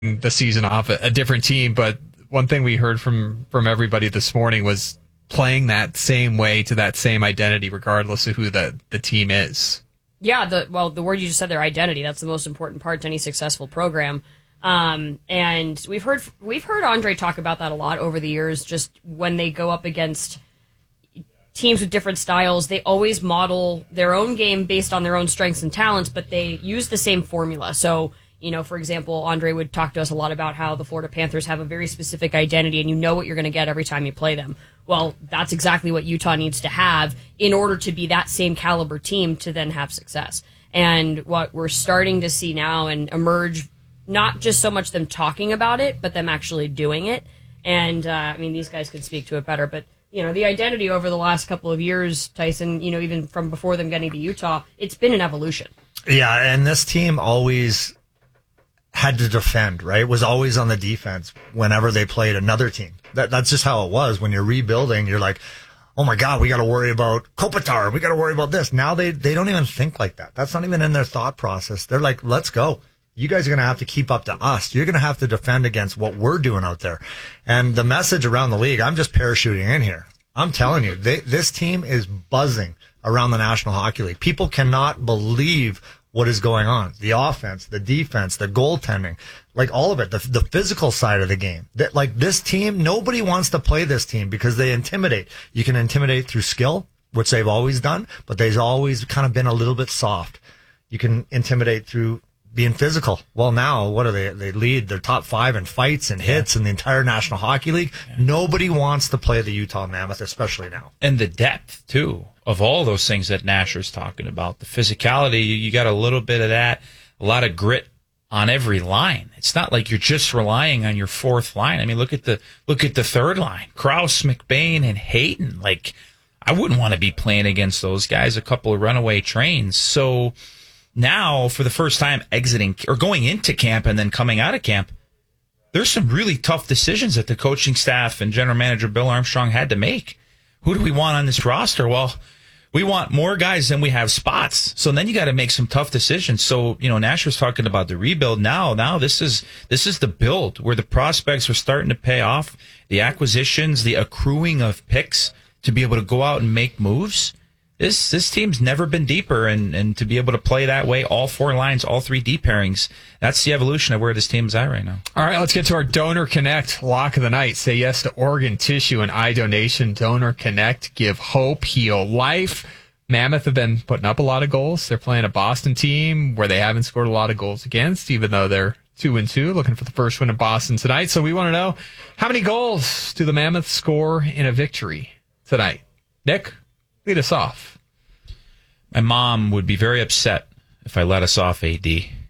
the season off a different team. But one thing we heard from everybody this morning was playing that same way to that same identity, regardless of who the team is. Yeah, the word you just said, their identity. That's the most important part to any successful program. And we've heard Andre talk about that a lot over the years. Just when they go up against teams with different styles, they always model their own game based on their own strengths and talents, but they use the same formula. So, for example, Andre would talk to us a lot about how the Florida Panthers have a very specific identity, and you know what you're going to get every time you play them. Well, that's exactly what Utah needs to have in order to be that same caliber team to then have success. And what we're starting to see now and emerge, not just so much them talking about it, but them actually doing it. And, these guys could speak to it better, but the identity over the last couple of years, Tyson, even from before them getting to Utah, it's been an evolution. Yeah, and this team always had to defend, right? Was always on the defense whenever they played another team. That's just how it was. When you're rebuilding, you're like, oh my God, we got to worry about Kopitar. We got to worry about this. Now they don't even think like that. That's not even in their thought process. They're like, let's go. You guys are going to have to keep up to us. You're going to have to defend against what we're doing out there. And the message around the league, I'm just parachuting in here. I'm telling you, this team is buzzing around the National Hockey League. People cannot believe what is going on. The offense, the defense, the goaltending, like all of it, the physical side of the game. Like this team, nobody wants to play this team because they intimidate. You can intimidate through skill, which they've always done, but they've always kind of been a little bit soft. You can intimidate through being physical. Well, now, what are they? They lead their top 5 in fights and hits in the entire National Hockey League. Yeah. Nobody wants to play the Utah Mammoth, especially now. And the depth, too, of all those things that Nasher's talking about. The physicality, you got a little bit of that, a lot of grit on every line. It's not like you're just relying on your fourth line. I mean, look at the third line. Krause, McBain, and Hayton. Like, I wouldn't want to be playing against those guys, a couple of runaway trains. So now, for the first time exiting or going into camp and then coming out of camp, there's some really tough decisions that the coaching staff and general manager Bill Armstrong had to make. Who do we want on this roster? Well, we want more guys than we have spots. So then you got to make some tough decisions. So, Nasher's talking about the rebuild now. Now this is the build where the prospects are starting to pay off, the acquisitions, the accruing of picks to be able to go out and make moves. This team's never been deeper, and to be able to play that way, all 4 lines, all 3 deep pairings, that's the evolution of where this team's at right now. All right, let's get to our Donor Connect lock of the night. Say yes to organ, tissue, and eye donation. Donor Connect, give hope, heal life. Mammoth have been putting up a lot of goals. They're playing a Boston team where they haven't scored a lot of goals against, even though they're 2-2, looking for the first win in Boston tonight. So we want to know, how many goals do the Mammoth score in a victory tonight? Nick, lead us off. My mom would be very upset if I let us off, AD.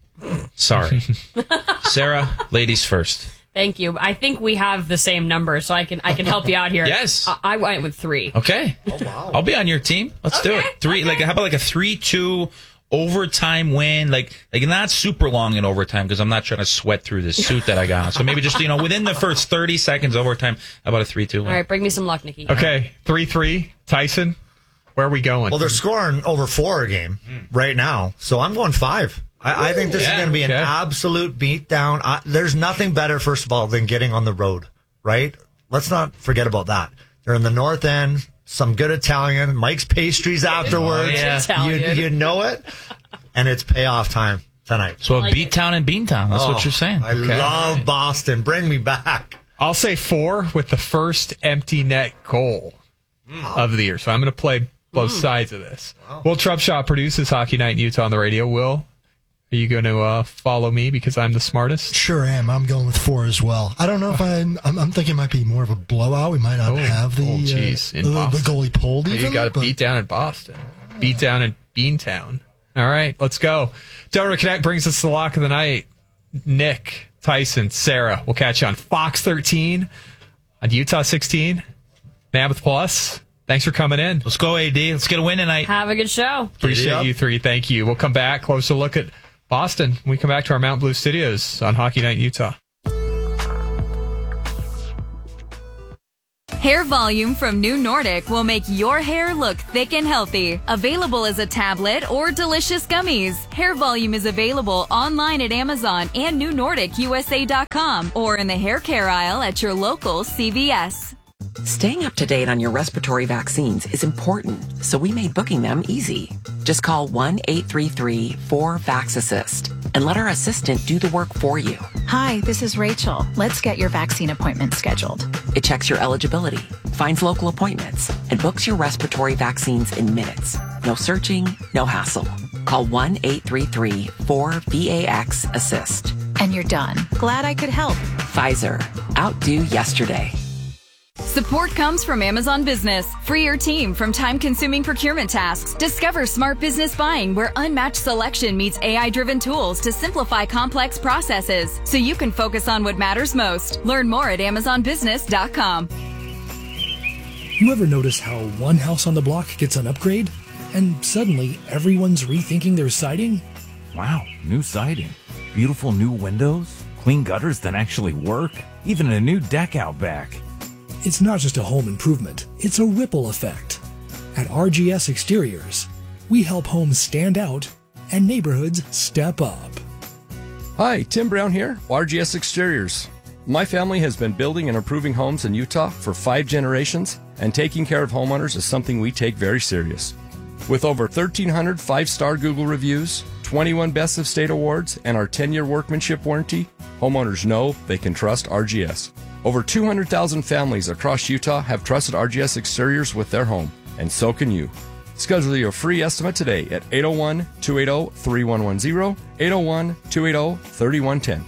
Sorry. Sarah, ladies first. Thank you. I think we have the same number, so I can help you out here. Yes. I went with 3. Okay. Oh, wow. I'll be on your team. Let's do it. 3. Okay. How about a 3-2 overtime win? Like not super long in overtime because I'm not trying to sweat through this suit that I got on. So maybe just, within the first 30 seconds overtime, how about a 3-2 win? All right, bring me some luck, Nikki. Okay, 3-3. Tyson? Where are we going? Well, they're scoring over 4 a game right now, so I'm going 5. I think this is going to be an absolute beatdown. There's nothing better, first of all, than getting on the road, right? Let's not forget about that. They're in the North End, some good Italian, Mike's Pastries afterwards. You know it, and it's payoff time tonight. So a beattown and beantown, that's what you're saying. I love Boston. Bring me back. I'll say 4 with the first empty net goal of the year. So I'm going to play both sides of this. Wow. Will Trubshaw produces Hockey Night in Utah on the radio. Will, are you going to follow me because I'm the smartest? Sure am. I'm going with 4 as well. I don't know if I'm thinking it might be more of a blowout. We might not have the goalie pulled even. You got to beat down in Boston. Beat down in Beantown. All right, let's go. Donor Connect brings us the lock of the night. Nick, Tyson, Sarah, we'll catch you on Fox 13, on Utah 16, Mammoth Plus. Thanks for coming in. Let's go, AD. Let's get a win tonight. Have a good show. Appreciate you 3. Thank you. We'll come back. Closer look at Boston when we come back to our Mount Blue Studios on Hockey Night in Utah. Hair Volume from New Nordic will make your hair look thick and healthy. Available as a tablet or delicious gummies. Hair Volume is available online at Amazon and NewNordicUSA.com or in the hair care aisle at your local CVS. Staying up to date on your respiratory vaccines is important, so we made booking them easy. Just call 1-833-4-VAX-ASSIST and let our assistant do the work for you. Hi, this is Rachel. Let's get your vaccine appointment scheduled. It checks your eligibility, finds local appointments, and books your respiratory vaccines in minutes. No searching, no hassle. Call 1-833-4-VAX-ASSIST. And you're done. Glad I could help. Pfizer. Outdo yesterday. Support comes from Amazon Business. Free your team from time-consuming procurement tasks. Discover smart business buying where unmatched selection meets AI-driven tools to simplify complex processes so you can focus on what matters most. Learn more at AmazonBusiness.com. You ever notice how one house on the block gets an upgrade and suddenly everyone's rethinking their siding? Wow, new siding. Beautiful new windows, clean gutters that actually work, even a new deck out back. It's not just a home improvement, it's a ripple effect. At RGS Exteriors, we help homes stand out and neighborhoods step up. Hi, Tim Brown here, RGS Exteriors. My family has been building and improving homes in Utah for 5 generations, and taking care of homeowners is something we take very serious. With over 1,300 5-star Google reviews, 21 Best of State awards, and our 10-year workmanship warranty, homeowners know they can trust RGS. Over 200,000 families across Utah have trusted RGS Exteriors with their home, and so can you. Schedule your free estimate today at 801-280-3110, 801-280-3110.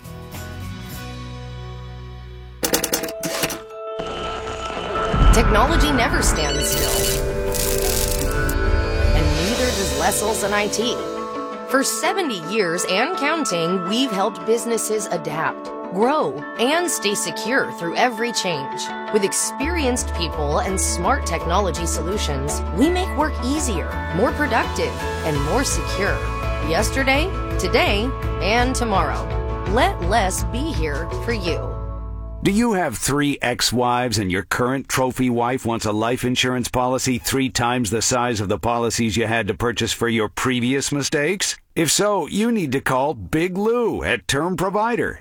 Technology never stands still. And neither does Les Olson IT. For 70 years and counting, we've helped businesses adapt, grow, and stay secure through every change. With experienced people and smart technology solutions, we make work easier, more productive, and more secure. Yesterday, today, and tomorrow. Let Les be here for you. Do you have 3 ex-wives and your current trophy wife wants a life insurance policy 3 times the size of the policies you had to purchase for your previous mistakes? If so, you need to call Big Lou at Term Provider,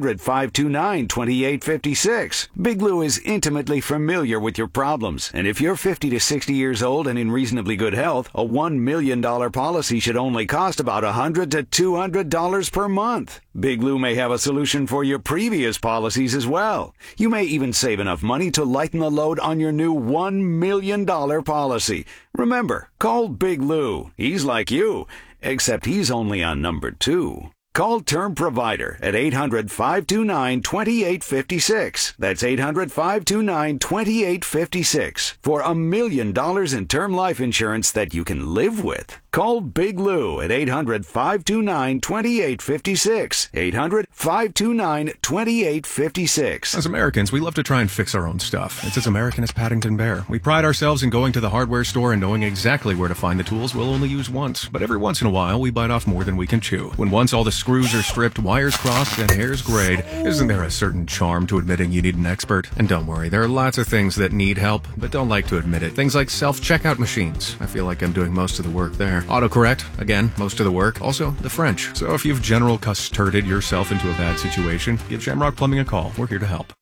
800-529-2856. Big Lou is intimately familiar with your problems, and if you're 50 to 60 years old and in reasonably good health, a $1 million policy should only cost about $100 to $200 per month. Big Lou may have a solution for your previous policies as well. You may even save enough money to lighten the load on your new $1 million policy. Remember, call Big Lou. He's like you, except he's only on number 2. Call Term Provider at 800-529-2856. That's 800-529-2856 for $1 million in term life insurance that you can live with. Call Big Lou at 800-529-2856. 800-529-2856. As Americans, we love to try and fix our own stuff. It's as American as Paddington Bear. We pride ourselves in going to the hardware store and knowing exactly where to find the tools we'll only use once. But every once in a while, we bite off more than we can chew. When once all the screws are stripped, wires crossed, and hairs grayed, isn't there a certain charm to admitting you need an expert? And don't worry, there are lots of things that need help, but don't like to admit it. Things like self-checkout machines. I feel like I'm doing most of the work there. Autocorrect, again, most of the work. Also, the French. So if you've general custarded yourself into a bad situation, give Shamrock Plumbing a call. We're here to help.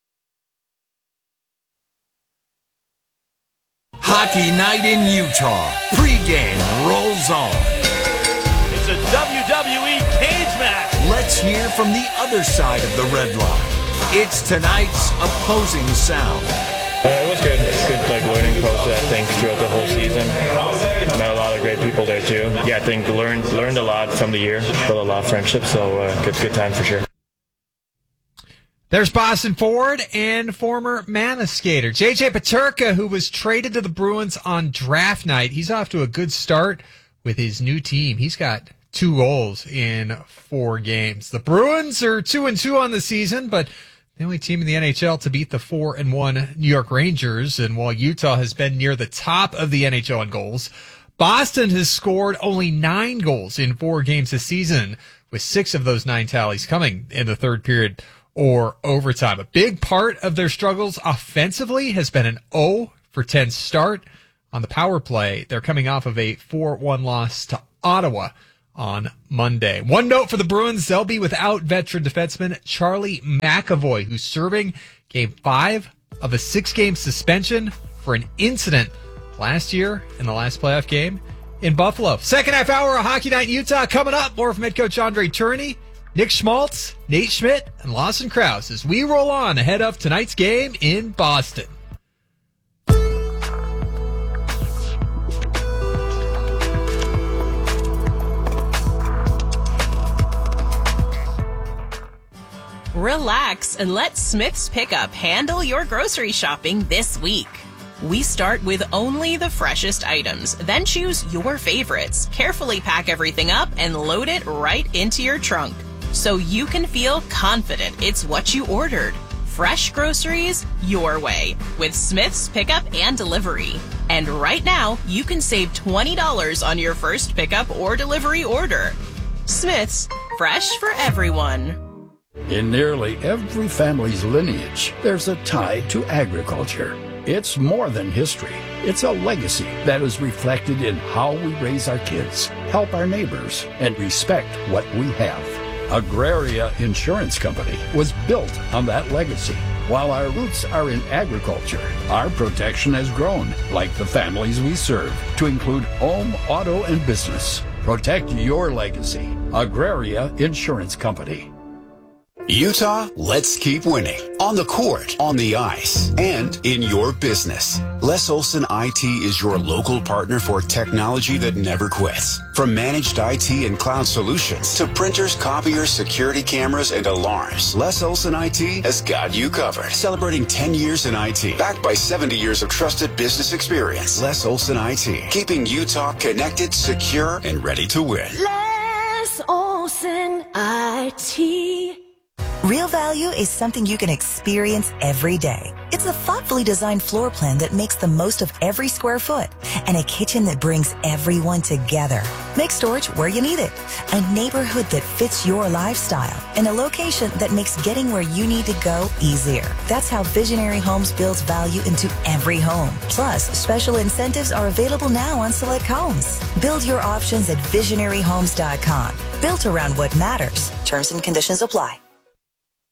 Hockey night in Utah. Pre-game rolls on. It's a WWE cage match. Let's hear from the other side of the red line. It's tonight's opposing sound. It was good. It's good, learning process, I think, throughout the whole season. Met a lot of great people there, too. Yeah, I think learned a lot from the year. Built a lot of friendships, so good time for sure. There's Boston forward and former Mammoth skater J.J. Peterka, who was traded to the Bruins on draft night. He's off to a good start with his new team. He's got 2 goals in 4 games. The Bruins are 2-2 on the season, but the only team in the NHL to beat the 4-1 New York Rangers. And while Utah has been near the top of the NHL in goals, Boston has scored only 9 goals in 4 games this season, with 6 of those 9 tallies coming in the third period or overtime. A big part of their struggles offensively has been an 0-for-10 start on the power play. They're coming off of a 4-1 loss to Ottawa on Monday. One note for the Bruins, they'll be without veteran defenseman Charlie McAvoy, who's serving Game 5 of a 6-game suspension for an incident last year in the last playoff game in Buffalo. Second half hour of Hockey Night in Utah coming up. More from head coach Andre Tourigny, Nick Schmaltz, Nate Schmidt, and Lawson Krause as we roll on ahead of tonight's game in Boston. Relax and let Smith's Pickup handle your grocery shopping this week. We start with only the freshest items, then choose your favorites, carefully pack everything up, and load it right into your trunk so you can feel confident it's what you ordered. Fresh groceries your way with Smith's Pickup and Delivery. And right now, you can save $20 on your first pickup or delivery order. Smith's, fresh for everyone. In nearly every family's lineage, there's a tie to agriculture. It's more than history. It's a legacy that is reflected in how we raise our kids, help our neighbors, and respect what we have. Agraria Insurance Company was built on that legacy. While our roots are in agriculture, our protection has grown, like the families we serve, to include home, auto, and business. Protect your legacy. Agraria Insurance Company. Utah, let's keep winning. On the court, on the ice, and in your business. Les Olson IT is your local partner for technology that never quits. From managed IT and cloud solutions to printers, copiers, security cameras, and alarms, Les Olson IT has got you covered. Celebrating 10 years in IT, backed by 70 years of trusted business experience. Les Olson IT, keeping Utah connected, secure, and ready to win. Les Olson IT. Real value is something you can experience every day. It's a thoughtfully designed floor plan that makes the most of every square foot and a kitchen that brings everyone together. Make storage where you need it. A neighborhood that fits your lifestyle and a location that makes getting where you need to go easier. That's how Visionary Homes builds value into every home. Plus, special incentives are available now on select homes. Build your options at visionaryhomes.com. Built around what matters. Terms and conditions apply.